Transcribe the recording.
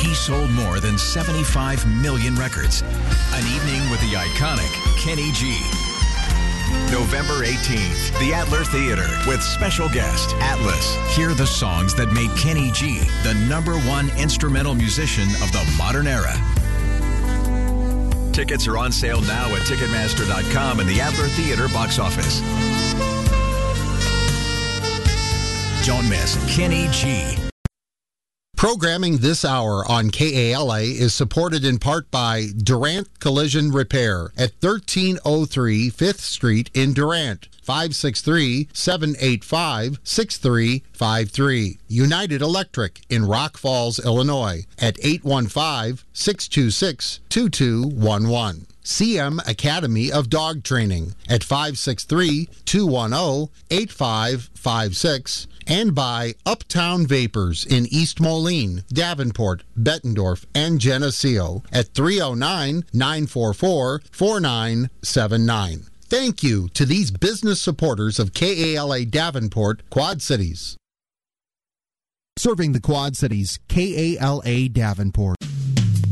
He sold more than 75 million records. An evening with the iconic Kenny G. November 18th, the Adler Theater with special guest Atlas. Hear the songs that made Kenny G the #1 instrumental musician of the modern era. Tickets are on sale now at Ticketmaster.com and the Adler Theater box office. Don't miss Kenny G. Programming this hour on KALA is supported in part by Durant Collision Repair at 1303 5th Street in Durant. 563-785-6353. United Electric in Rock Falls, Illinois at 815-626-2211. CM Academy of Dog Training at 563-210-8556. And by Uptown Vapors in East Moline, Davenport, Bettendorf, and Geneseo at 309-944-4979. Thank you to these business supporters of KALA Davenport, Quad Cities. Serving the Quad Cities, KALA Davenport.